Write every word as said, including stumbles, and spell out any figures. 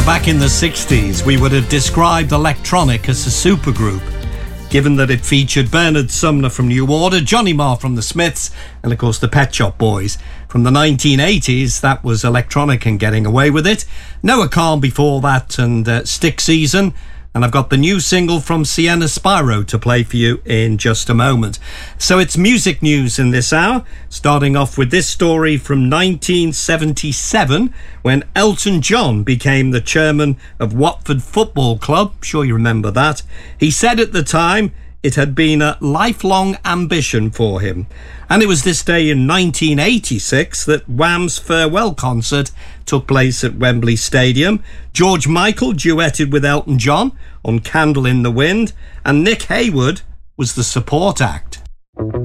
Now, back in the sixties, we would have described electronic as a supergroup, given that it featured Bernard Sumner from New Order, Johnny Marr from the Smiths, and of course the Pet Shop Boys. From the nineteen eighties, that was electronic and getting away with it. Noah Kahan before that, and uh, Stick Season. And I've got the new single from Sienna Spyro to play for you in just a moment. So it's music news in this hour, starting off with this story from nineteen seventy-seven, when Elton John became the chairman of Watford Football Club. I'm sure you remember that. He said at the time it had been a lifelong ambition for him. And it was this day in nineteen eighty-six that Wham's farewell concert took place at Wembley Stadium. George Michael duetted with Elton John on Candle in the Wind, and Nick Hayward was the support act.